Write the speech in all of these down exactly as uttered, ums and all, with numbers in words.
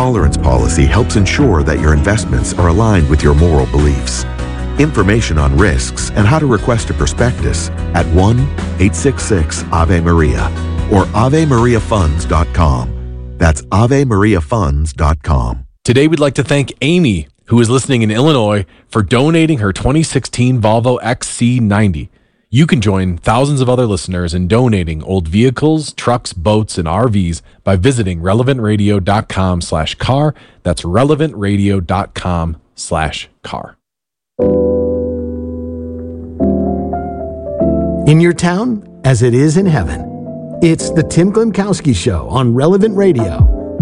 tolerance policy helps ensure that your investments are aligned with your moral beliefs. Information on risks and how to request a prospectus at one eight six six Ave Maria or ave maria funds dot com. That's ave maria funds dot com. Today, we'd like to thank Amy, who is listening in Illinois, for donating her twenty sixteen Volvo X C ninety. You can join thousands of other listeners in donating old vehicles, trucks, boats, and R Vs by visiting relevant radio dot com slash car. That's relevant radio dot com slash car. In your town, as it is in heaven, it's the Tim Glemkowski Show on Relevant Radio.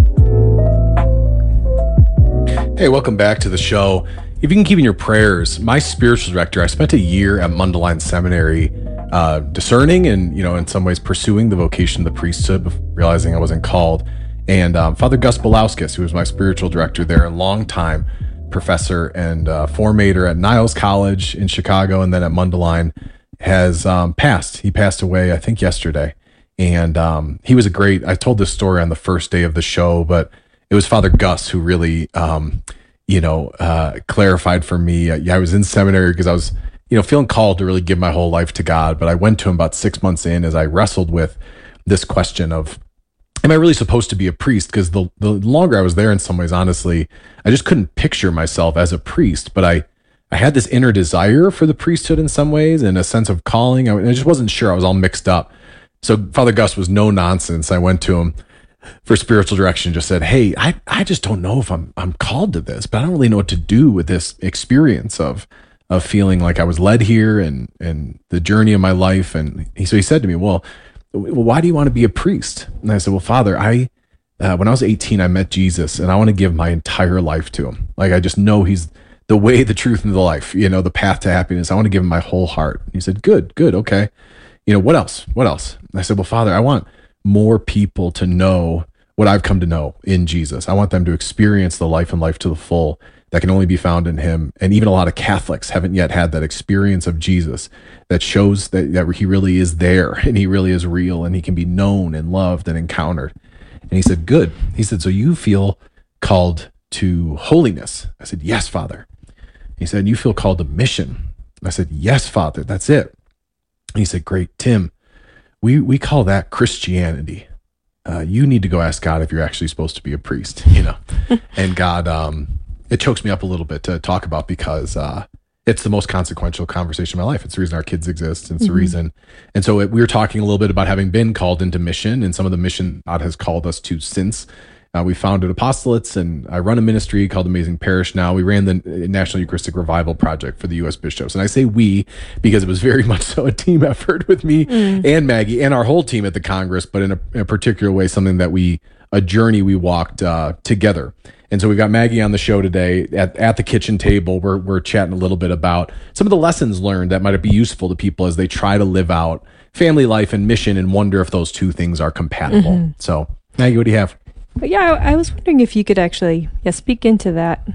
Hey, welcome back to the show. If you can keep in your prayers, my spiritual director, I spent a year at Mundelein Seminary uh, discerning and, you know, in some ways pursuing the vocation of the priesthood, realizing I wasn't called. And um, Father Gus Belauskas, who was my spiritual director there, a long-time professor and uh, formator at Niles College in Chicago and then at Mundelein, has um, passed. He passed away, I think, yesterday. And um, he was a great, I told this story on the first day of the show, but it was Father Gus who really, um, you know, uh, clarified for me. Uh, yeah, I was in seminary because I was, you know, feeling called to really give my whole life to God. But I went to him about six months in as I wrestled with this question of, am I really supposed to be a priest? Because the, the longer I was there, in some ways, honestly, I just couldn't picture myself as a priest. But I, I had this inner desire for the priesthood in some ways and a sense of calling. I, I just wasn't sure. I was all mixed up. So Father Gus was no nonsense. I went to him for spiritual direction, just said, hey, I, I just don't know if I'm I'm called to this, but I don't really know what to do with this experience of of feeling like I was led here and and the journey of my life. And he, so he said to me, well, why do you want to be a priest? And I said, well, Father, I uh, when I was eighteen, I met Jesus and I want to give my entire life to him. Like, I just know he's the way, the truth, and the life, you know, the path to happiness. I want to give him my whole heart. He said, good, good. Okay. You know, what else? What else? And I said, well, Father, I want more people to know what I've come to know in Jesus. I want them to experience the life and life to the full that can only be found in him. And even a lot of Catholics haven't yet had that experience of Jesus that shows that, that he really is there and he really is real and he can be known and loved and encountered. And he said, good. He said, so you feel called to holiness? I said, yes, Father. He said, you feel called to mission? I said, yes, Father, that's it. And he said, great, Tim, we, we call that Christianity. Uh, you need to go ask God if you're actually supposed to be a priest, you know? And God, um, it chokes me up a little bit to talk about because uh, it's the most consequential conversation of my life. It's the reason our kids exist. It's mm-hmm. the reason. And so it, we were talking a little bit about having been called into mission and some of the mission God has called us to since. Uh, we founded apostolates, and I run a ministry called Amazing Parish now. We ran the National Eucharistic Revival Project for the U S bishops. And I say we because it was very much so a team effort with me mm. and Maggie and our whole team at the Congress, but in a, in a particular way, something that we, a journey we walked uh, together. And so we've got Maggie on the show today at, at the kitchen table. We're, we're chatting a little bit about some of the lessons learned that might be useful to people as they try to live out family life and mission and wonder if those two things are compatible. Mm-hmm. So Maggie, what do you have? But yeah, I, I was wondering if you could actually yeah, speak into that,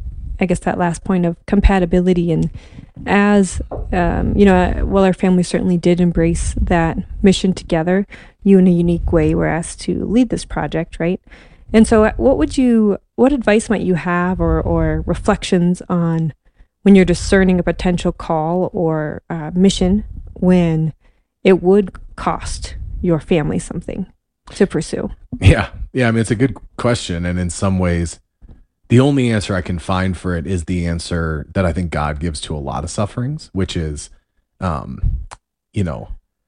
I guess that last point of compatibility. And as, um, you know, well, our family certainly did embrace that mission together. You in a unique way were asked to lead this project, right? And so what would you, what advice might you have or, or reflections on when you're discerning a potential call or uh, mission when it would cost your family something to pursue? Yeah. Yeah. I mean, it's a good question. And in some ways, the only answer I can find for it is the answer that I think God gives to a lot of sufferings, which is, um, you know,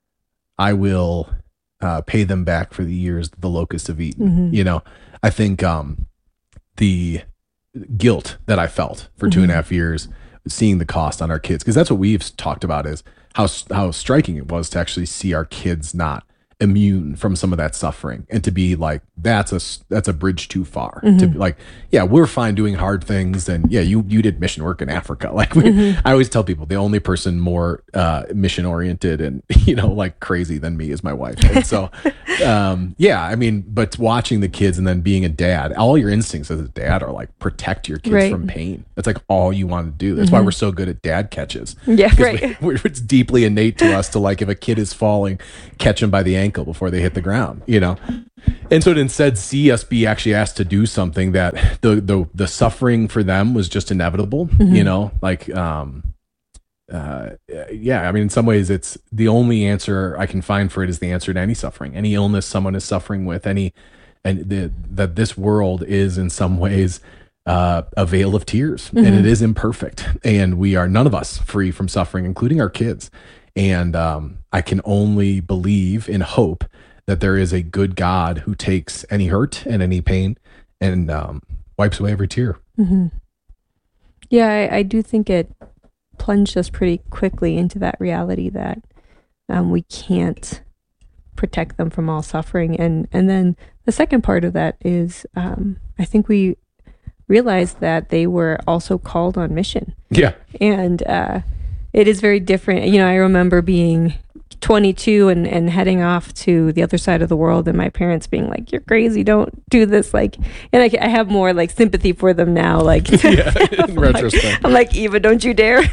I will uh, pay them back for the years that the locusts have eaten. Mm-hmm. You know, I think um, the guilt that I felt for mm-hmm. two and a half years, seeing the cost on our kids, because that's what we've talked about is how how striking it was to actually see our kids not immune from some of that suffering, and to be like, that's a that's a bridge too far. Mm-hmm. To be like, yeah, we're fine doing hard things, and yeah, you you did mission work in Africa. Like we, mm-hmm. I always tell people, the only person more uh, mission oriented and you know like crazy than me is my wife. And so, um, yeah, I mean, but watching the kids and then being a dad, all your instincts as a dad are like protect your kids right. from pain. That's like all you want to do. That's mm-hmm. why we're so good at dad catches. Yeah, right. We, it's deeply innate to us to like if a kid is falling, catch him by the ankle. ankle before they hit the ground, you know? And so to instead see us be actually asked to do something that the the, the suffering for them was just inevitable, mm-hmm. you know, like, um, uh, yeah, I mean, in some ways it's the only answer I can find for it is the answer to any suffering, any illness someone is suffering with, any, and the, that this world is in some ways uh, a veil of tears, mm-hmm. and it is imperfect, and we are none of us free from suffering, including our kids. And um, I can only believe in hope that there is a good God who takes any hurt and any pain and um, wipes away every tear. Mm-hmm. Yeah, I, I do think it plunged us pretty quickly into that reality that um, we can't protect them from all suffering. And, and then the second part of that is um, I think we realized that they were also called on mission. Yeah. And uh, it is very different. You know, I remember being twenty-two and, and heading off to the other side of the world, and my parents being like, "You're crazy, don't do this." Like, and I, I have more like sympathy for them now. Like, yeah, in I'm retrospect, like, I'm like, Eva, don't you dare.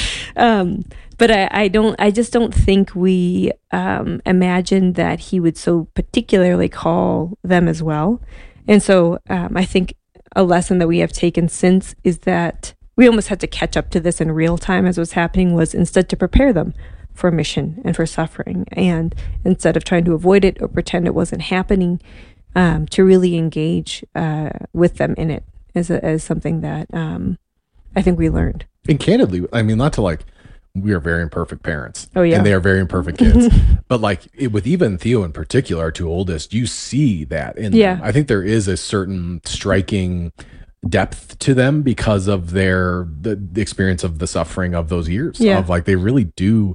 um, but I, I don't. I just don't think we um, imagined that he would so particularly call them as well. And so um, I think a lesson that we have taken since is that we almost had to catch up to this in real time as what's happening, was instead to prepare them for mission and for suffering, and instead of trying to avoid it or pretend it wasn't happening, um, to really engage uh, with them in it as a, as something that um, I think we learned. And candidly, I mean, not to like, we are very imperfect parents. Oh yeah, and they are very imperfect kids. But like it, with Eva and Theo in particular, our two oldest, you see that in yeah. them. I think there is a certain striking depth to them because of their the, the experience of the suffering of those years. Yeah. Of like they really do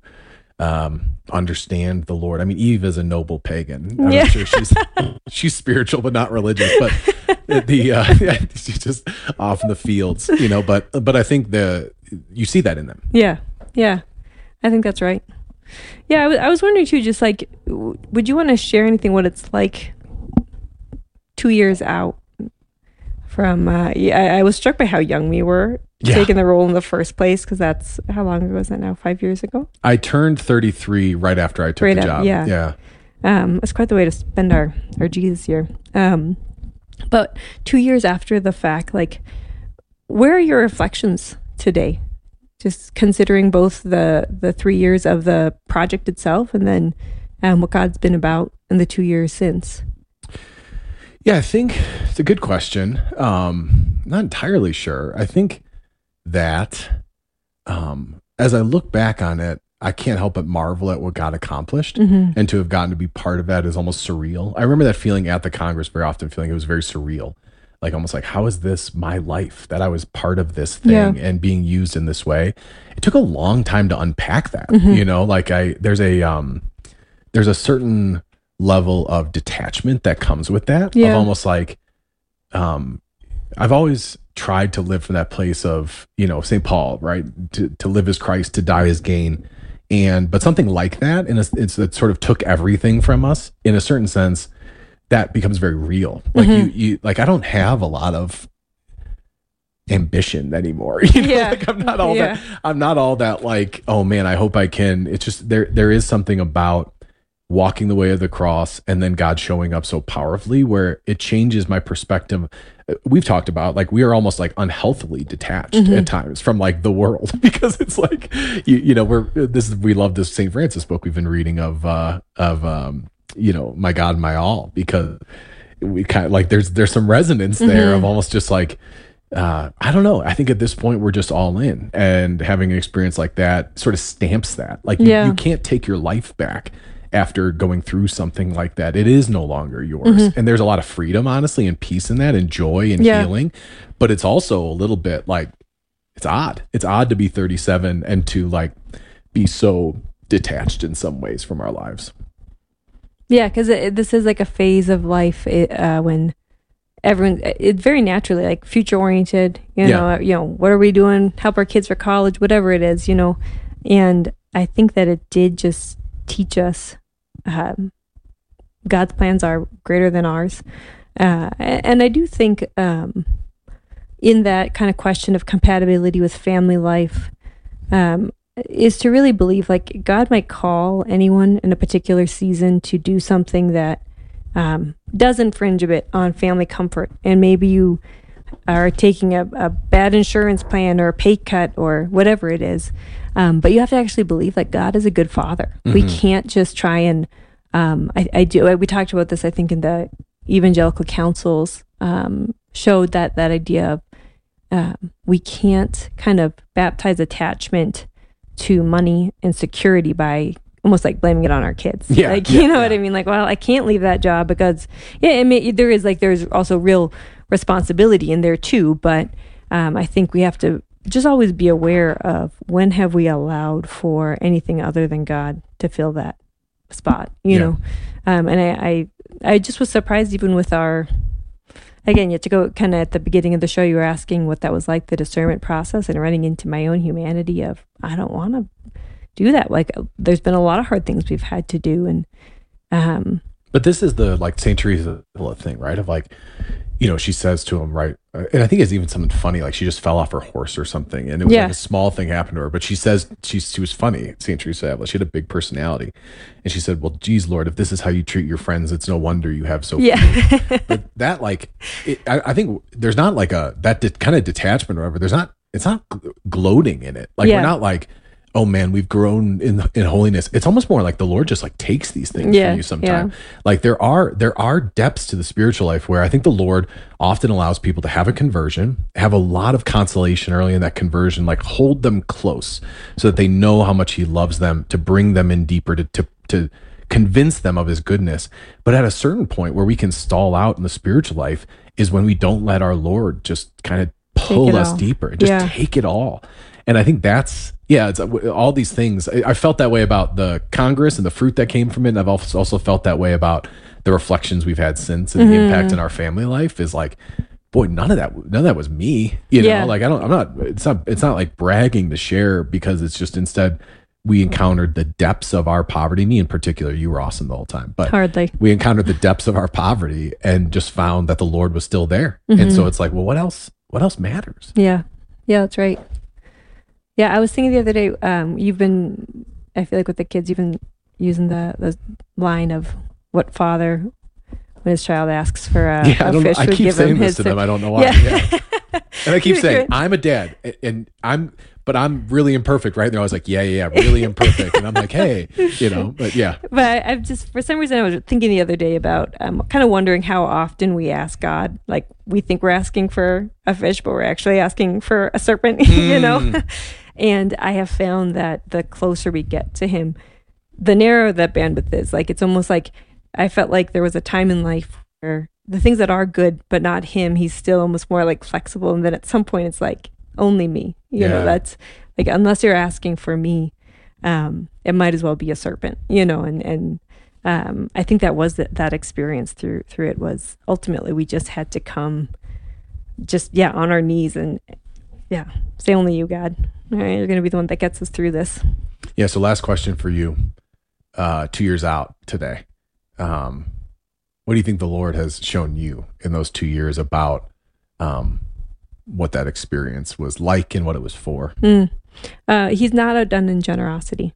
um understand the Lord. I mean, Eve is a noble pagan. I'm yeah. sure she's she's spiritual but not religious, but the uh yeah, she's just off in the fields, you know, but but I think the you see that in them. Yeah. Yeah. I think that's right. Yeah, I, w- I was wondering too, just like, w- would you want to share anything what it's like two years out from uh yeah, I, I was struck by how young we were. Yeah. Taking the role in the first place, because that's how long ago was that now? Five years ago. I turned thirty-three right after I took right the up, job. Yeah, yeah. Um, it's quite the way to spend our our Jesus year. Um, but two years after the fact, like, where are your reflections today? Just considering both the the three years of the project itself, and then um, what God's been about in the two years since. Yeah, I think it's a good question. Um, not entirely sure. I think that um, as I look back on it, I can't help but marvel at what God accomplished, mm-hmm. and to have gotten to be part of that is almost surreal. I remember that feeling at the Congress very often, feeling it was very surreal, like almost like, how is this my life, that I was part of this thing yeah. and being used in this way? It took a long time to unpack that, mm-hmm. you know, like I, there's a, um, there's a certain level of detachment that comes with that, yeah. of almost like, um, I've always tried to live from that place of, you know, Saint Paul, right? To to live as Christ, to die as gain. And, but something like that, and it's, it's, it sort of took everything from us in a certain sense, that becomes very real. Like mm-hmm. you, you, like, I don't have a lot of ambition anymore. You know, yeah. like I'm not all yeah. that, I'm not all that like, oh man, I hope I can. It's just, there, there is something about walking the way of the cross and then God showing up so powerfully where it changes my perspective. We've talked about, like, we are almost like unhealthily detached mm-hmm. at times from like the world, because it's like, you, you know, we're, this is, we love this Saint Francis book we've been reading of, uh, of, um, you know, My God, My All, because we kind of like, there's, there's some resonance there mm-hmm. of almost just like, uh, I don't know. I think at this point we're just all in, and having an experience like that sort of stamps that, like, you, yeah. you can't take your life back after going through something like that. It is no longer yours. Mm-hmm. And there's a lot of freedom, honestly, and peace in that, and joy and yeah. healing. But it's also a little bit like, it's odd. It's odd to be thirty-seven and to like be so detached in some ways from our lives. Yeah, because this is like a phase of life it, uh, when everyone, it's very naturally like future oriented, you know, yeah. you know, what are we doing? Help our kids for college, whatever it is, you know. And I think that it did just teach us Um, God's plans are greater than ours. Uh, and I do think um, in that kind of question of compatibility with family life, um, is to really believe like God might call anyone in a particular season to do something that um, does infringe a bit on family comfort. And maybe you are taking a, a bad insurance plan or a pay cut or whatever it is. Um, but you have to actually believe that God is a good father. Mm-hmm. We can't just try and, um, I, I do, we talked about this, I think, in the evangelical councils, um, showed that, that idea of um, we can't kind of baptize attachment to money and security by almost like blaming it on our kids. Yeah, like, yeah, you know yeah. what I mean? Like, well, I can't leave that job because, yeah, I mean, there is like, there's also real responsibility in there too. But um, I think we have to just always be aware of when have we allowed for anything other than God to fill that spot, you Yeah. know? Um, and I, I, I just was surprised even with our, again, you have to go kind of at the beginning of the show, you were asking what that was like, the discernment process, and running into my own humanity of, I don't want to do that. Like, there's been a lot of hard things we've had to do. And, um, But this is the like Saint Teresa thing, right? Of like, you know, she says to him, right? And I think it's even something funny, like she just fell off her horse or something, and it was Yeah. like a small thing happened to her. But she says she she was funny, Saint Teresa of Avila. She had a big personality, and she said, "Well, geez, Lord, if this is how you treat your friends, it's no wonder you have so." yeah. few." But that like, it, I, I think there's not like a that de- kind of detachment or whatever. There's not. It's not gl- gloating in it. Like Yeah. we're not like, oh man, we've grown in in holiness. It's almost more like the Lord just like takes these things Yeah, from you sometime. yeah. Like there are there are depths to the spiritual life where I think the Lord often allows people to have a conversion, have a lot of consolation early in that conversion, like hold them close so that they know how much He loves them, to bring them in deeper, to to to convince them of His goodness. But at a certain point where we can stall out in the spiritual life is when we don't let our Lord just kind of pull it us all. deeper and just Yeah. take it all. And I think that's, yeah, it's uh, all these things. I, I felt that way about the Congress and the fruit that came from it. And I've also also felt that way about the reflections we've had since and the Mm-hmm. impact in our family life is like, boy, none of that, none of that was me, you know, Yeah. like I don't, I'm not, it's not, it's not like bragging to share, because it's just instead we encountered the depths of our poverty. Me in particular, you were awesome the whole time, but Hardly. we encountered the depths of our poverty and just found that the Lord was still there. Mm-hmm. And so it's like, well, what else, what else matters? Yeah. Yeah, that's right. Yeah, I was thinking the other day, um, you've been, I feel like with the kids, you've been using the, the line of what father, when his child asks for a, Yeah, I a don't know. fish, I would keep give saying him this his to them. fish. I don't know why. Yeah. Yeah. And I keep You're saying, good. I'm a dad a- and I'm, but I'm really imperfect, right? And they're always like, yeah, yeah, yeah, really imperfect. And I'm like, hey, you know, but yeah. But I've just, for some reason, I was thinking the other day about, um, kind of wondering how often we ask God, like we think we're asking for a fish, but we're actually asking for a serpent, you know? And I have found that the closer we get to Him, the narrower that bandwidth is. Like, it's almost like I felt like there was a time in life where the things that are good, but not Him, He's still almost more like flexible. And then at some point, it's like, only me, you Yeah. know, that's like, unless you're asking for me, um, it might as well be a serpent, you know, and, and, um, I think that was that, that experience through, through it was ultimately, we just had to come just, yeah, on our knees and yeah, say only you, God. All right, you're going to be the one that gets us through this. Yeah. So last question for you, uh, two years out today. Um, what do you think the Lord has shown you in those two years about, um, what that experience was like and what it was for? Mm. Uh, he's not outdone in generosity.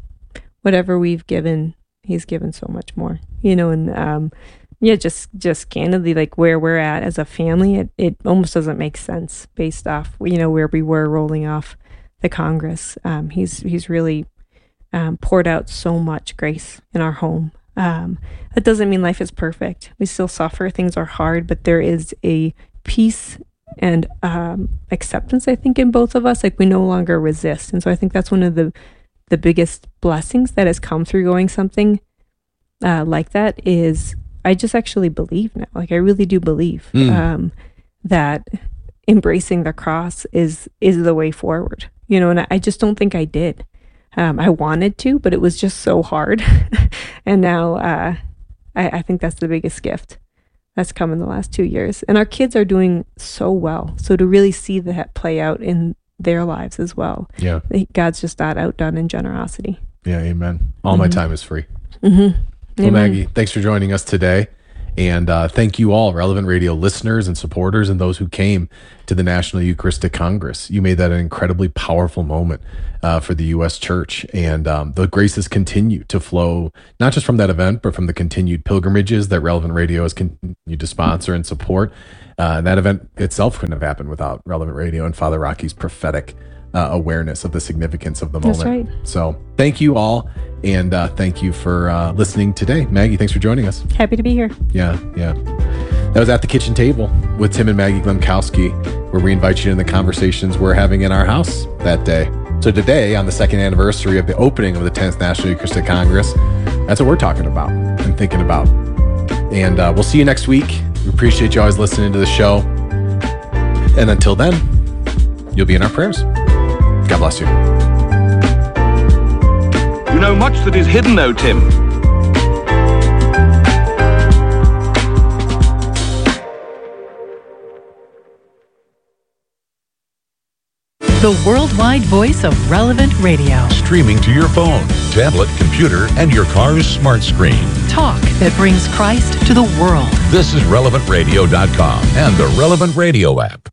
Whatever we've given, He's given so much more, you know, and, um, yeah, just, just candidly, like where we're at as a family, it, it almost doesn't make sense based off, you know, where we were rolling off the Congress. Um, he's, he's really, um, poured out so much grace in our home. Um, that doesn't mean life is perfect. We still suffer. Things are hard, but there is a peace and um, acceptance, I think, in both of us. Like we no longer resist. And so I think that's one of the, the biggest blessings that has come through going something uh, like that is I just actually believe now. Like I really do believe Mm. um, that embracing the cross is, is the way forward, you know, and I, I just don't think I did. Um, I wanted to, but it was just so hard. And now uh, I, I think that's the biggest gift that's come in the last two years. And our kids are doing so well. So to really see that play out in their lives as well. Yeah. God's just not outdone in generosity. Yeah. Amen. All my time is free. Mm-hmm. Well, Maggie, thanks for joining us today. And uh, thank you all, Relevant Radio listeners and supporters and those who came to the National Eucharistic Congress. You made that an incredibly powerful moment uh, for the U S Church. And um, the graces continue to flow, not just from that event, but from the continued pilgrimages that Relevant Radio has continued to sponsor and support. Uh, and that event itself couldn't have happened without Relevant Radio and Father Rocky's prophetic uh, awareness of the significance of the moment. That's right. So thank you all. And uh, thank you for uh, listening today. Maggie, thanks for joining us. Happy to be here. Yeah, yeah. That was At the Kitchen Table with Tim and Maggie Glemkowski, where we invite you in the conversations we're having in our house that day. So today, on the second anniversary of the opening of the tenth National Eucharistic Congress, that's what we're talking about and thinking about. And uh, we'll see you next week. We appreciate you always listening to the show. And until then, you'll be in our prayers. God bless you. You know much that is hidden, though, Tim. The worldwide voice of Relevant Radio. Streaming to your phone, tablet, computer, and your car's smart screen. Talk that brings Christ to the world. This is relevant radio dot com and the Relevant Radio app.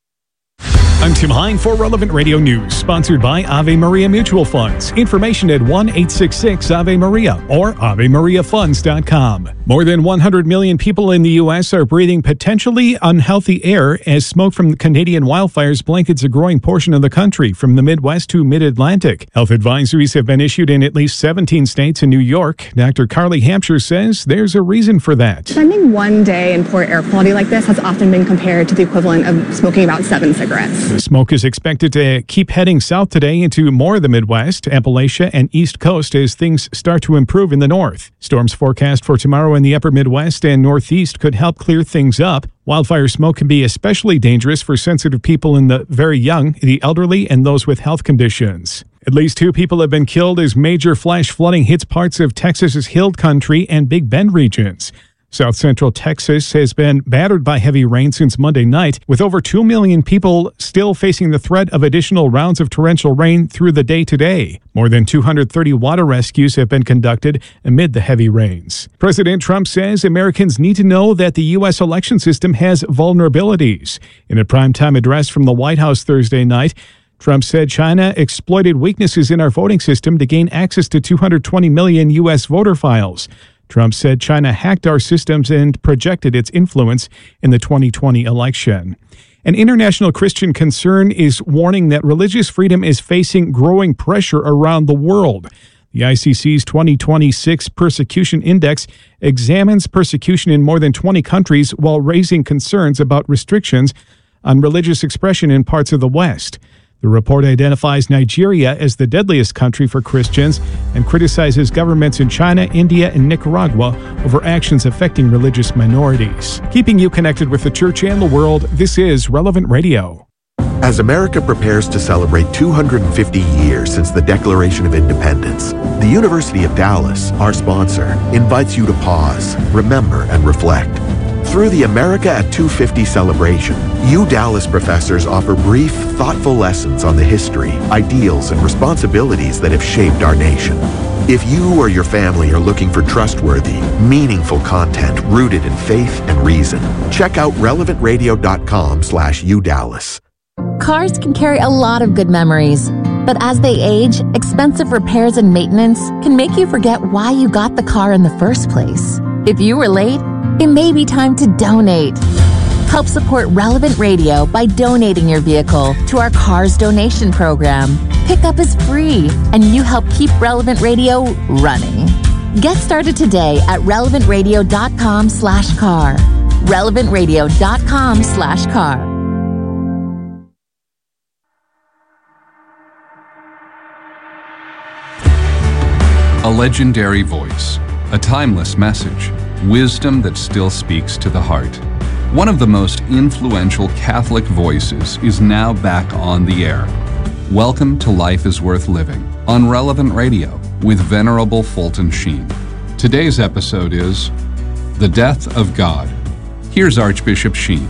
I'm Tim Hine for Relevant Radio News, sponsored by Ave Maria Mutual Funds. Information at one eight six six Ave Maria or ave maria funds dot com. More than one hundred million people in the U S are breathing potentially unhealthy air as smoke from the Canadian wildfires blankets a growing portion of the country, from the Midwest to Mid-Atlantic. Health advisories have been issued in at least seventeen states and New York. Doctor Carly Hampshire says there's a reason for that. Spending one day in poor air quality like this has often been compared to the equivalent of smoking about seven cigarettes. The smoke is expected to keep heading south today into more of the Midwest, Appalachia, and East Coast as things start to improve in the north. Storms forecast for tomorrow in the upper Midwest and Northeast could help clear things up. Wildfire smoke can be especially dangerous for sensitive people in the very young, the elderly, and those with health conditions. At least two people have been killed as major flash flooding hits parts of Texas's Hill Country and Big Bend regions. South Central Texas has been battered by heavy rain since Monday night, with over two million people still facing the threat of additional rounds of torrential rain through the day today. More than two hundred thirty water rescues have been conducted amid the heavy rains. President Trump says Americans need to know that the U S election system has vulnerabilities. In a primetime address from the White House Thursday night, Trump said China exploited weaknesses in our voting system to gain access to two hundred twenty million U S voter files. Trump said China hacked our systems and projected its influence in the twenty twenty election. An international Christian concern is warning that religious freedom is facing growing pressure around the world. The I C C's twenty twenty-six Persecution Index examines persecution in more than twenty countries while raising concerns about restrictions on religious expression in parts of the West. The report identifies Nigeria as the deadliest country for Christians and criticizes governments in China, India, and Nicaragua over actions affecting religious minorities. Keeping you connected with the church and the world, this is Relevant Radio. As America prepares to celebrate two hundred fifty years since the Declaration of Independence, the University of Dallas, our sponsor, invites you to pause, remember, and reflect. Through the America at two fifty celebration, U Dallas professors offer brief, thoughtful lessons on the history, ideals, and responsibilities that have shaped our nation. If you or your family are looking for trustworthy, meaningful content rooted in faith and reason, check out relevant radio dot com slash U Dallas. Cars can carry a lot of good memories, but as they age, expensive repairs and maintenance can make you forget why you got the car in the first place. If you were late, it may be time to donate. Help support Relevant Radio by donating your vehicle to our Cars Donation Program. Pickup is free, and you help keep Relevant Radio running. Get started today at relevant radio dot com slash car. relevant radio dot com slash car. A legendary voice, a timeless message, wisdom that still speaks to the heart. One of the most influential Catholic voices is now back on the air. Welcome to Life is Worth Living on Relevant Radio with Venerable Fulton Sheen. Today's episode is The Death of God. Here's Archbishop Sheen.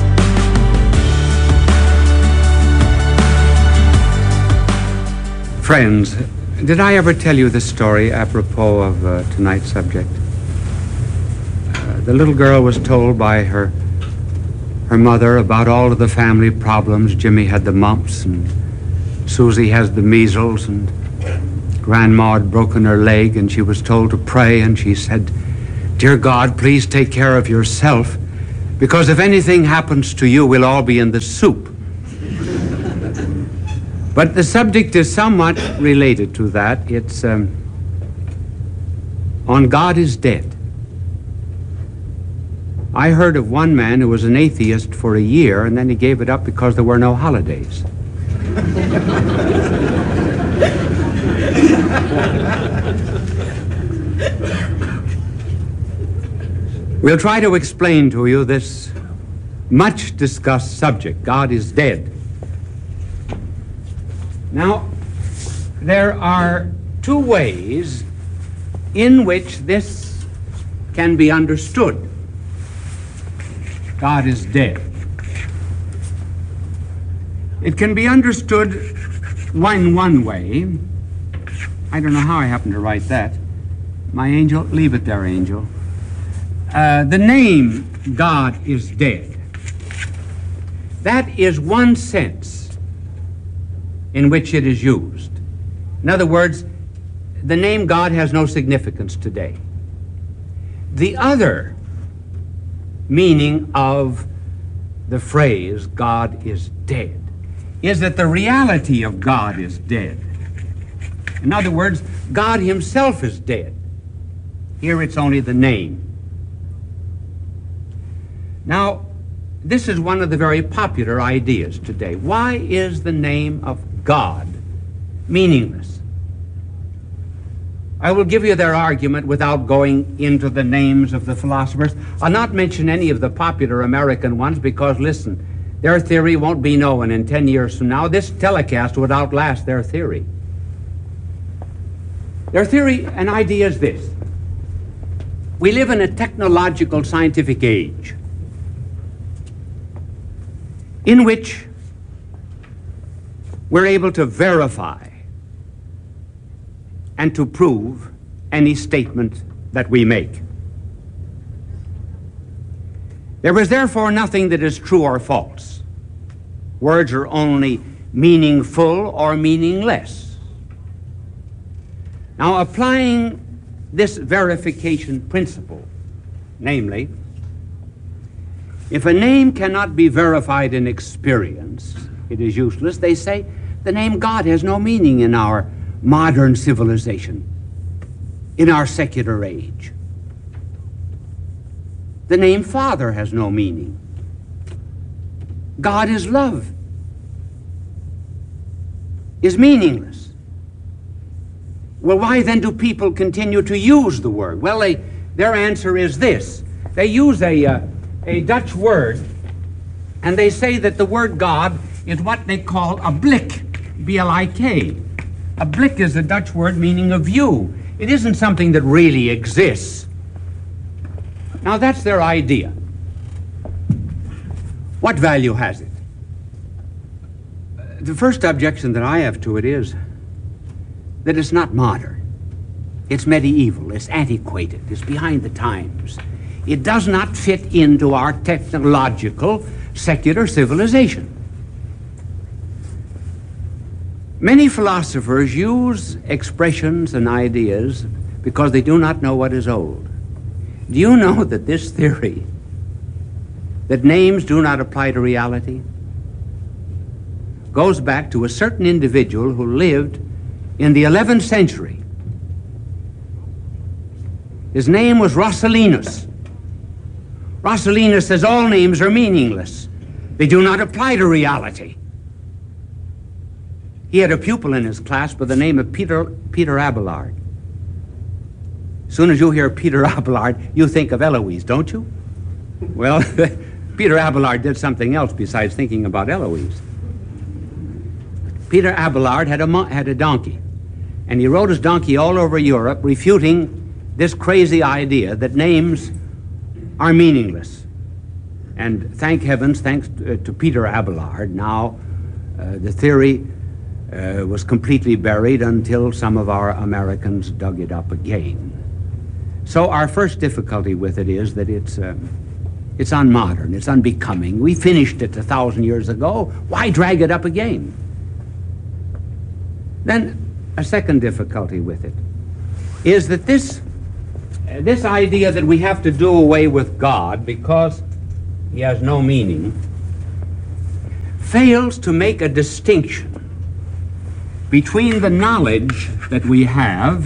Friends, did I ever tell you the story apropos of uh, tonight's subject? Uh, the little girl was told by her her mother about all of the family problems. Jimmy had the mumps, and Susie has the measles, and Grandma had broken her leg, and she was told to pray, and she said, "Dear God, please take care of yourself, because if anything happens to you, we'll all be in the soup." But the subject is somewhat related to that. It's um, on God is Dead. I heard of one man who was an atheist for a year, and then he gave it up because there were no holidays. We'll try to explain to you this much discussed subject. God is dead. Now, there are two ways in which this can be understood. God is dead. It can be understood one one way. I don't know how I happened to write that. My angel, leave it there, angel. Uh, the name God is dead. That is one sense in which it is used. In other words, the name God has no significance today. The other meaning of the phrase God is dead is that the reality of God is dead. In other words, God himself is dead. Here it's only the name. Now, this is one of the very popular ideas today. Why is the name of God meaningless? I will give you their argument without going into the names of the philosophers. I'll not mention any of the popular American ones because, listen, their theory won't be known in ten years from now. This telecast would outlast their theory. Their theory and idea is this. We live in a technological scientific age in which we're able to verify and to prove any statement that we make. There is therefore nothing that is true or false. Words are only meaningful or meaningless. Now, applying this verification principle, namely, if a name cannot be verified in experience, it is useless. They say the name God has no meaning in our modern civilization, in our secular age. The name Father has no meaning. God is love, is meaningless. Well, why then do people continue to use the word? Well, they, their answer is this. They use a, uh, a Dutch word, and they say that the word God is what they call a blik, B L I K. A blik is a Dutch word meaning a view. It isn't something that really exists. Now, that's their idea. What value has it? The first objection that I have to it is that it's not modern. It's medieval. It's antiquated. It's behind the times. It does not fit into our technological, secular civilization. Many philosophers use expressions and ideas because they do not know what is old. Do you know that this theory, that names do not apply to reality, goes back to a certain individual who lived in the eleventh century? His name was Roscellinus. Roscellinus says all names are meaningless. They do not apply to reality. He had a pupil in his class by the name of Peter, Peter Abelard. As soon as you hear Peter Abelard, you think of Eloise, don't you? Well, Peter Abelard did something else besides thinking about Eloise. Peter Abelard had a, had a donkey, and he rode his donkey all over Europe, refuting this crazy idea that names are meaningless. And thank heavens, thanks to, uh, to Peter Abelard, now uh, the theory uh, was completely buried until some of our Americans dug it up again. So our first difficulty with it is that it's um, it's unmodern, it's unbecoming. We finished it a thousand years ago. Why drag it up again? Then a second difficulty with it is that this uh, this idea that we have to do away with God because he has no meaning fails to make a distinction between the knowledge that we have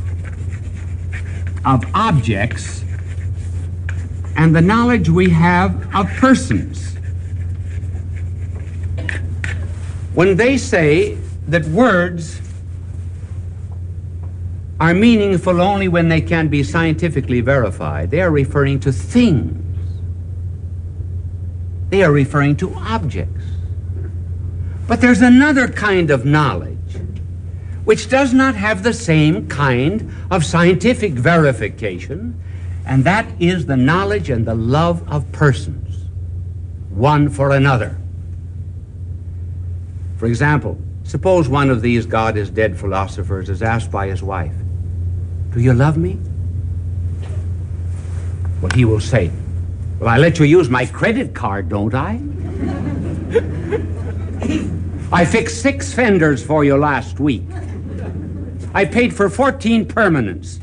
of objects and the knowledge we have of persons. When they say that words are meaningful only when they can be scientifically verified, they are referring to things. They are referring to objects. But there's another kind of knowledge which does not have the same kind of scientific verification, and that is the knowledge and the love of persons, one for another. For example, suppose one of these God is dead philosophers is asked by his wife, "Do you love me?" Well, he will say, "Well, I let you use my credit card, don't I? I fixed six fenders for you last week. I paid for fourteen permanents."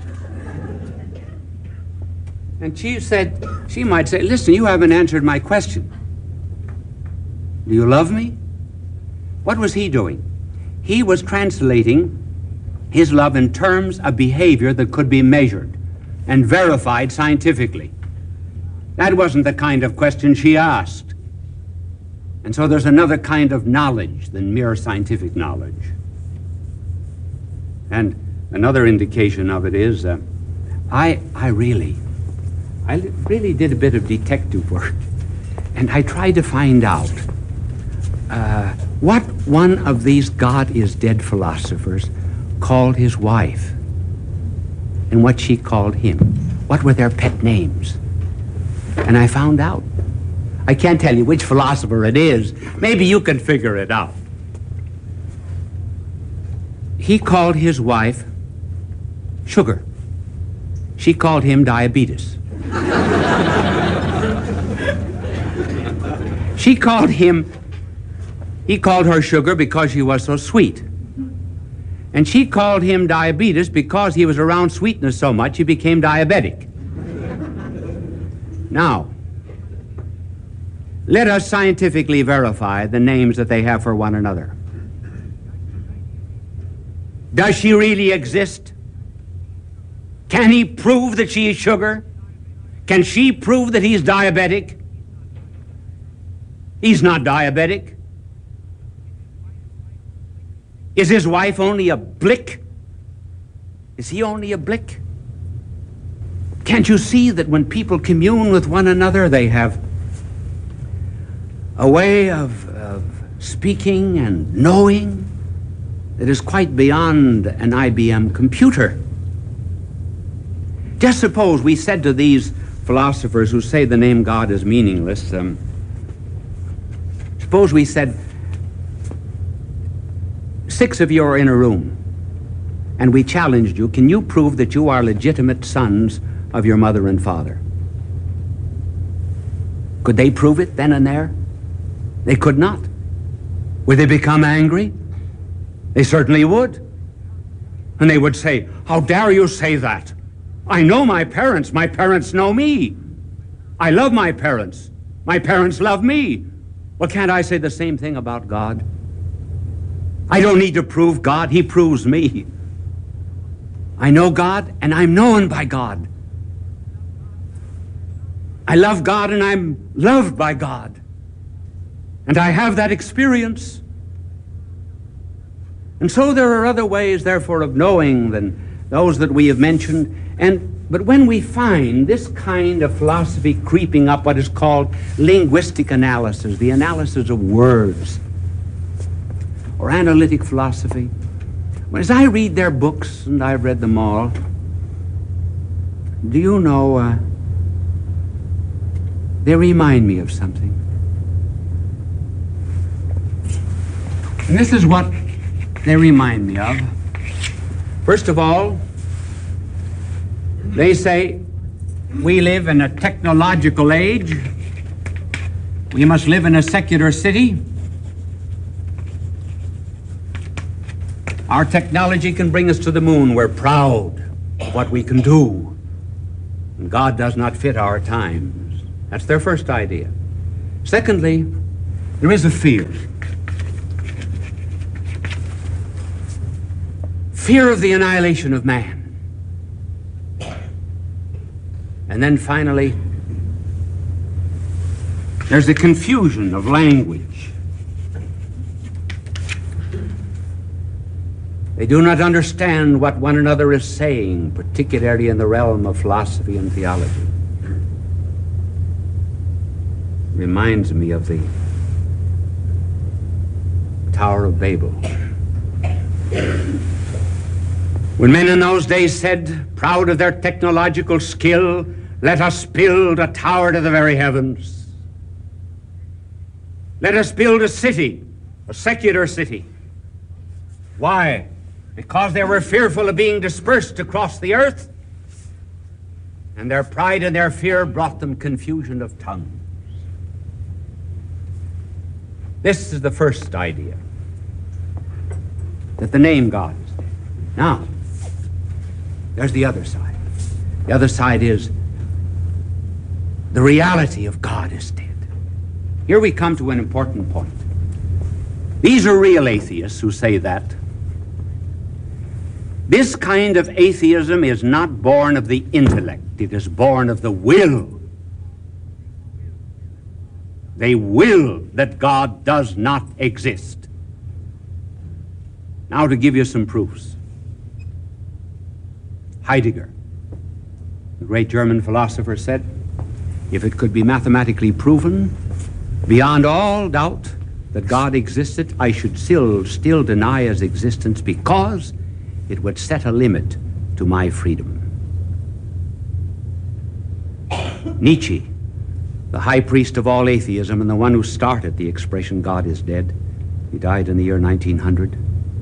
And she said, she might say, "Listen, you haven't answered my question. Do you love me?" What was he doing? He was translating his love in terms of behavior that could be measured and verified scientifically. That wasn't the kind of question she asked. And so there's another kind of knowledge than mere scientific knowledge. And another indication of it is, uh, I, I really, I really did a bit of detective work, and I tried to find out uh, what one of these God is dead philosophers called his wife, and what she called him. What were their pet names? And I found out. I can't tell you which philosopher it is. Maybe you can figure it out. He called his wife Sugar. She called him Diabetes. She called him, he called her Sugar because she was so sweet. And she called him Diabetes because he was around sweetness so much he became diabetic. Now, let us scientifically verify the names that they have for one another. Does she really exist? Can he prove that she is Sugar? Can she prove that he's diabetic? He's not diabetic. Is his wife only a blick? Is he only a blick? Can't you see that when people commune with one another, they have a way of, of speaking and knowing that is quite beyond an I B M computer? Just suppose we said to these philosophers who say the name God is meaningless, um, suppose we said, six of you are in a room, and we challenged you, can you prove that you are legitimate sons of your mother and father? Could they prove it then and there? They could not. Would they become angry? They certainly would. And they would say, "How dare you say that? I know my parents. My parents know me. I love my parents. My parents love me." Well, can't I say the same thing about God? I don't need to prove God. He proves me. I know God, and I'm known by God. I love God, and I'm loved by God. And I have that experience. And so there are other ways, therefore, of knowing than those that we have mentioned. And but when we find this kind of philosophy creeping up, what is called linguistic analysis, the analysis of words, or analytic philosophy, well, as I read their books, and I've read them all, do you know, uh, they remind me of something. And this is what they remind me of. First of all, They say we live in a technological age. We must live in a secular city. Our technology can bring us to the moon. We're proud of what we can do. And God does not fit our times. That's their first idea. Secondly, there is a fear. Fear of the annihilation of man. And then finally, there's the confusion of language. They do not understand what one another is saying, particularly in the realm of philosophy and theology. Reminds me of the Tower of Babel. When men in those days said, proud of their technological skill, let us build a tower to the very heavens. Let us build a city, a secular city. Why? Because they were fearful of being dispersed across the earth, and their pride and their fear brought them confusion of tongues. This is the first idea, that the name God is dead. Now, there's the other side. The other side is the reality of God is dead. Here we come to an important point. These are real atheists who say that. This kind of atheism is not born of the intellect. It is born of the will. They will that God does not exist. Now to give you some proofs. Heidegger, the great German philosopher, said, if it could be mathematically proven beyond all doubt that God existed, I should still, still deny his existence because it would set a limit to my freedom. Nietzsche, the high priest of all atheism and the one who started the expression God is dead, he died in the year nineteen hundred.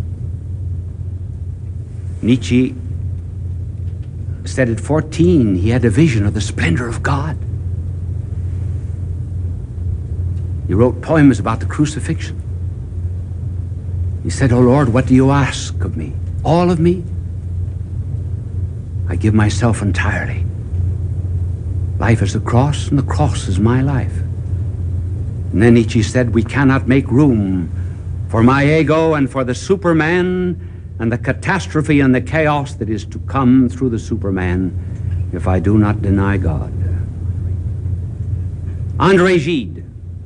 Nietzsche said at fourteen he had a vision of the splendor of God. He wrote poems about the crucifixion. He said, "O Lord, what do you ask of me? All of me? I give myself entirely. Life is the cross, and the cross is my life." And then Nietzsche said, we cannot make room for my ego and for the Superman and the catastrophe and the chaos that is to come through the Superman if I do not deny God. André Gide,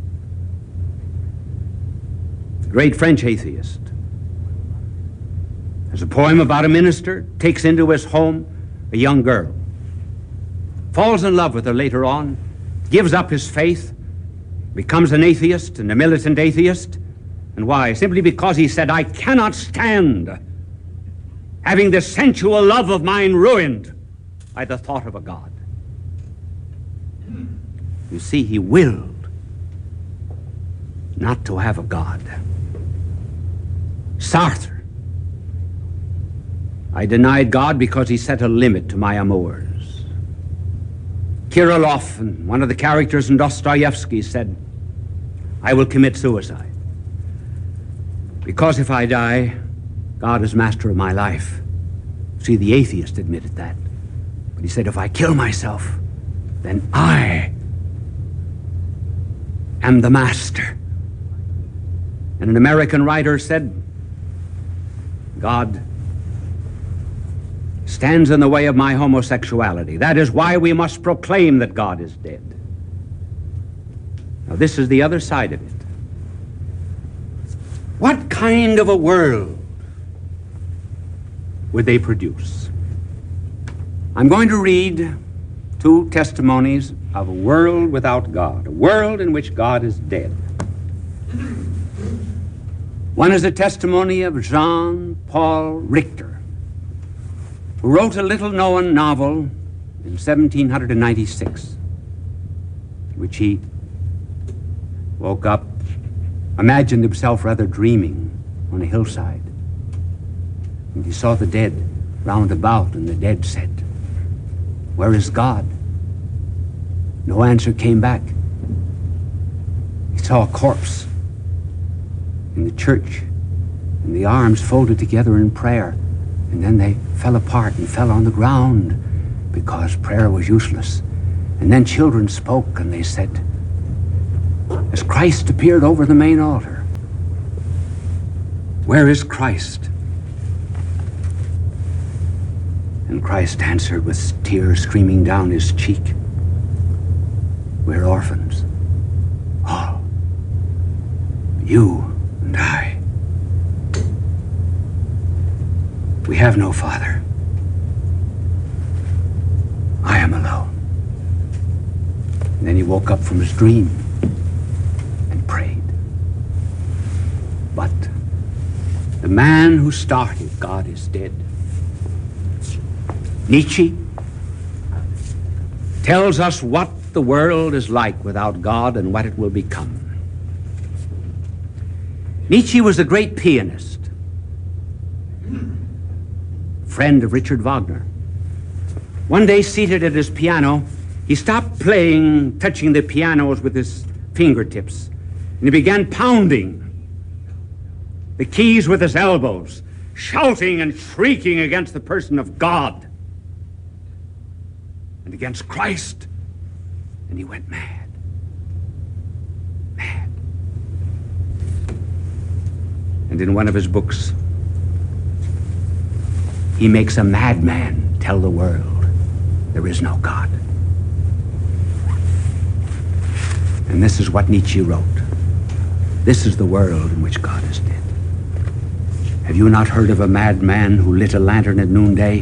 the great French atheist, has a poem about a minister, takes into his home a young girl, falls in love with her later on, gives up his faith, becomes an atheist and a militant atheist. And why? Simply because he said, I cannot stand having the sensual love of mine ruined by the thought of a God. You see, he willed not to have a God. Sartre, I denied God because he set a limit to my amours. Kirillov, and one of the characters in Dostoevsky, said, I will commit suicide because if I die, God is master of my life. See, the atheist admitted that. But he said, if I kill myself, then I am the master. And an American writer said, God stands in the way of my homosexuality. That is why we must proclaim that God is dead. Now, this is the other side of it. What kind of a world would they produce? I'm going to read two testimonies of a world without God, a world in which God is dead. One is a testimony of Jean-Paul Richter, who wrote a little-known novel in seventeen ninety-six, which he woke up, imagined himself rather dreaming on a hillside. And he saw the dead round about, and the dead said, Where is God? No answer came back. He saw a corpse in the church, and the arms folded together in prayer, and then they fell apart and fell on the ground because prayer was useless. And then children spoke, and they said, as Christ appeared over the main altar, where is Christ? And Christ answered with tears streaming down his cheek, we're orphans, all, you and I. We have no father. I am alone. And then he woke up from his dream and prayed. But the man who started God is dead. Nietzsche tells us what the world is like without God and what it will become. Nietzsche was a great pianist, friend of Richard Wagner. One day, seated at his piano, he stopped playing, touching the pianos with his fingertips, and he began pounding the keys with his elbows, shouting and shrieking against the person of God and against Christ. And he went mad. Mad. And in one of his books, he makes a madman tell the world there is no God. And this is what Nietzsche wrote. This is the world in which God is dead. Have you not heard of a madman who lit a lantern at noonday,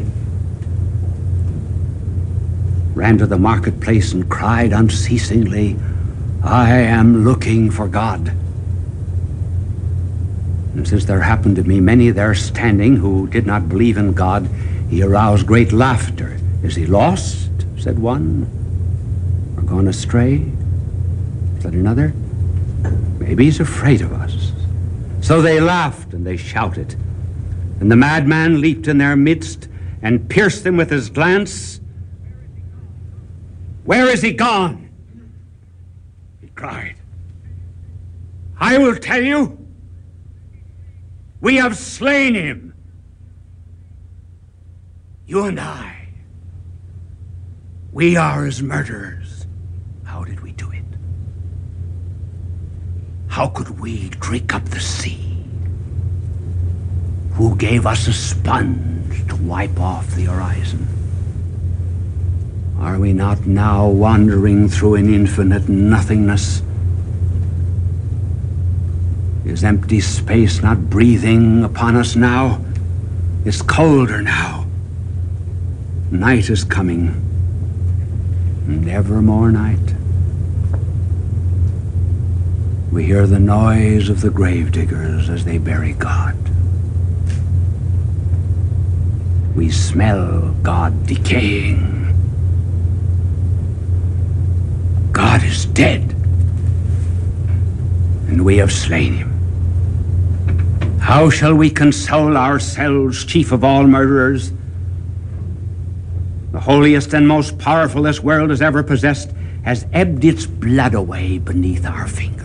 ran to the marketplace and cried unceasingly, I am looking for God? And since there happened to be many there standing who did not believe in God, he aroused great laughter. Is he lost? Said one. Or gone astray? Said another. Maybe he's afraid of us. So they laughed and they shouted. And the madman leaped in their midst and pierced them with his glance. Where is he gone? He cried. I will tell you. We have slain him. You and I. We are his murderers. How did we do it? How could we drink up the sea? Who gave us a sponge to wipe off the horizon? Are we not now wandering through an infinite nothingness? Is empty space not breathing upon us now? It's colder now. Night is coming, and ever more night. We hear the noise of the gravediggers as they bury God. We smell God decaying. God is dead, and we have slain him. How shall we console ourselves, chief of all murderers? The holiest and most powerful this world has ever possessed has ebbed its blood away beneath our fingers.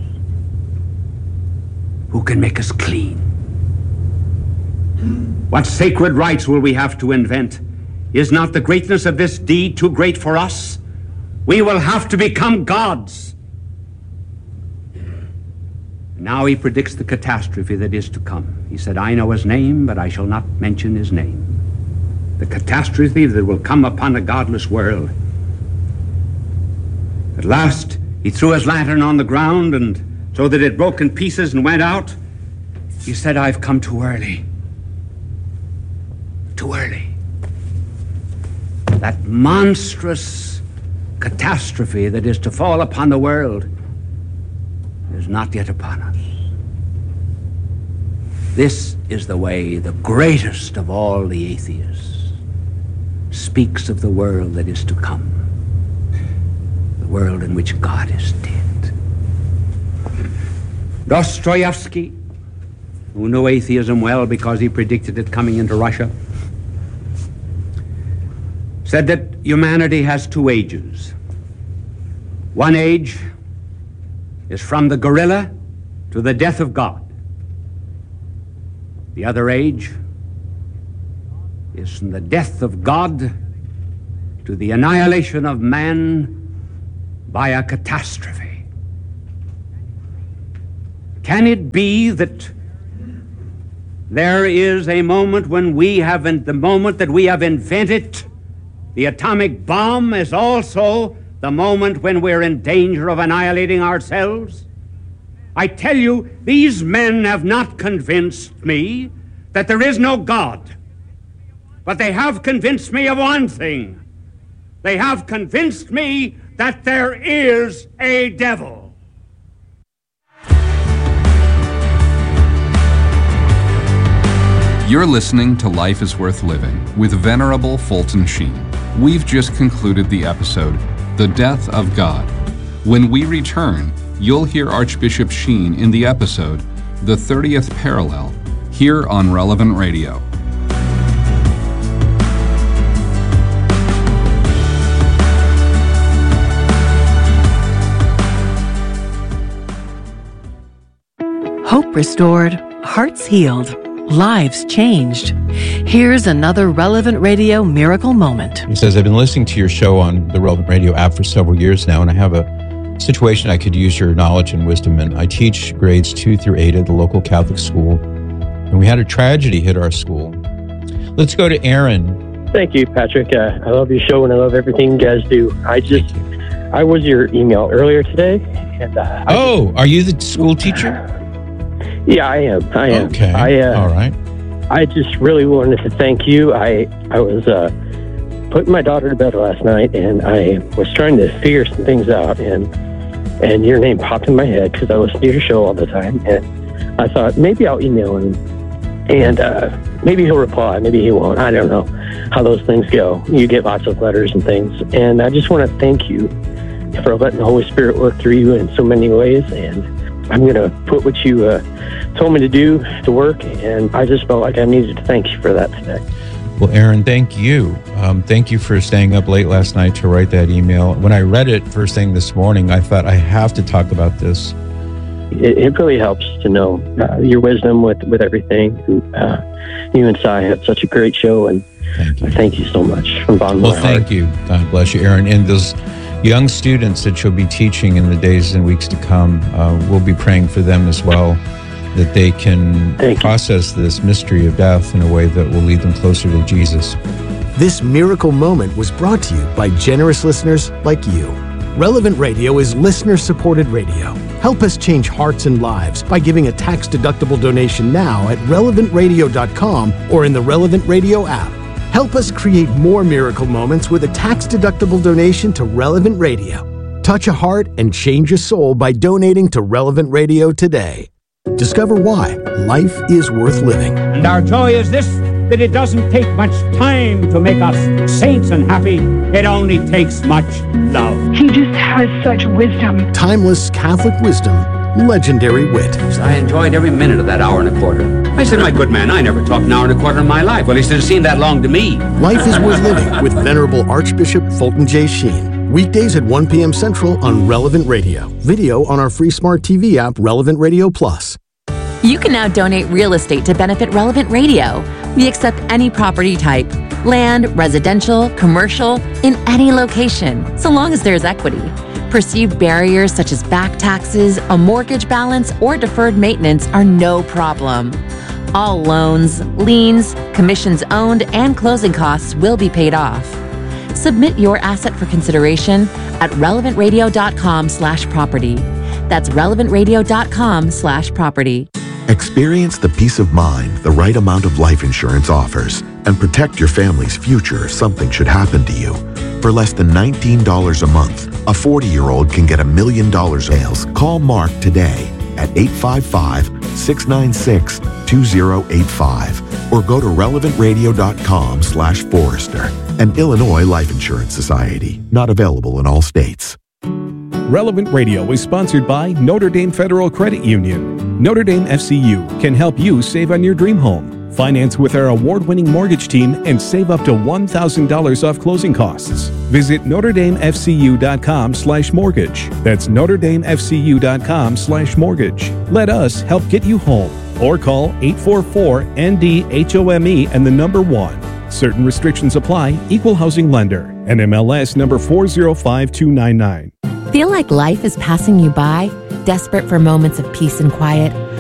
Who can make us clean? What sacred rites will we have to invent? Is not the greatness of this deed too great for us? We will have to become gods. Now he predicts the catastrophe that is to come. He said, I know his name, but I shall not mention his name. The catastrophe that will come upon a godless world. At last, he threw his lantern on the ground, and so that it broke in pieces and went out. He said, I've come too early. Too early. That monstrous catastrophe that is to fall upon the world is not yet upon us. This is the way the greatest of all the atheists speaks of the world that is to come, the world in which God is dead. Dostoevsky, who knew atheism well because he predicted it coming into Russia, said that humanity has two ages. One age is from the gorilla to the death of God. The other age is from the death of God to the annihilation of man by a catastrophe. Can it be that there is a moment when we have, in the moment that we have invented the atomic bomb is also the moment when we're in danger of annihilating ourselves? I tell you, these men have not convinced me that there is no God. But they have convinced me of one thing. They have convinced me that there is a devil. You're listening to Life is Worth Living with Venerable Fulton Sheen. We've just concluded the episode, The Death of God. When we return, you'll hear Archbishop Sheen in the episode, The thirtieth Parallel, here on Relevant Radio. Hope restored, hearts healed, lives changed. Here's another Relevant Radio miracle moment. He says, I've been listening to your show on the Relevant Radio app for several years now, and I have a situation I could use your knowledge and wisdom in. I teach grades two through eight at the local Catholic school, and we had a tragedy hit our school. Let's go to Aaron. Thank you, Patrick. Uh, I love your show, and I love everything you guys do. I just, I was your email earlier today. and uh, Oh, just, are you the school teacher? Yeah, I am. I am. Okay. I, uh, All right. I just really wanted to thank you. I I was uh, putting my daughter to bed last night, and I was trying to figure some things out, and and your name popped in my head because I listen to your show all the time, and I thought maybe I'll email him, and uh, maybe he'll reply, maybe he won't. I don't know how those things go. You get lots of letters and things, and I just want to thank you for letting the Holy Spirit work through you in so many ways, and I'm going to put what you uh, told me to do to work, and I just felt like I needed to thank you for that today. Well, Aaron, thank you. Um, thank you for staying up late last night to write that email. When I read it first thing this morning, I thought I have to talk about this. It, it really helps to know uh, your wisdom with, with everything. Uh, you and Cy have such a great show, and thank you, thank you so much from the bottom well, of my heart. Well, thank you. God bless you, Aaron. And those young students that you'll be teaching in the days and weeks to come, uh, we'll be praying for them as well, that they can Thank process you. This mystery of death in a way that will lead them closer to Jesus. This miracle moment was brought to you by generous listeners like you. Relevant Radio is listener-supported radio. Help us change hearts and lives by giving a tax-deductible donation now at relevant radio dot com or in the Relevant Radio app. Help us create more miracle moments with a tax-deductible donation to Relevant Radio. Touch a heart and change a soul by donating to Relevant Radio today. Discover why life is worth living. And our joy is this, that it doesn't take much time to make us saints and happy. It only takes much love. He just has such wisdom. Timeless Catholic wisdom, legendary wit. I enjoyed every minute of that hour and a quarter. I said, my good man, I never talked an hour and a quarter in my life. Well, at least it seemed that long to me. Life is worth living with Venerable Archbishop Fulton J. Sheen. Weekdays at one p.m. Central on Relevant Radio. Video on our free smart T V app, Relevant Radio Plus. You can now donate real estate to benefit Relevant Radio. We accept any property type, land, residential, commercial, in any location, so long as there's equity. Perceived barriers such as back taxes, a mortgage balance, or deferred maintenance are no problem. All loans, liens, commissions owned, and closing costs will be paid off. Submit your asset for consideration at relevant radio dot com slash property. That's relevant radio dot com slash property. Experience the peace of mind the right amount of life insurance offers and protect your family's future if something should happen to you. For less than nineteen dollars a month, a forty-year-old can get a million dollars sales. Call Mark today at eight five five, six nine six, two zero eight five or go to relevant radio dot com slash Forrester. An Illinois Life Insurance Society. Not available in all states. Relevant Radio is sponsored by Notre Dame Federal Credit Union. Notre Dame F C U can help you save on your dream home. Finance with our award-winning mortgage team and save up to one thousand dollars off closing costs. Visit NotreDameFCU.com slash mortgage. That's NotreDameFCU.com slash mortgage. Let us help get you home. Or call eight four four N D H O M E and the number one. Certain restrictions apply. Equal housing lender. N M L S number four zero five two nine nine. Feel like life is passing you by? Desperate for moments of peace and quiet?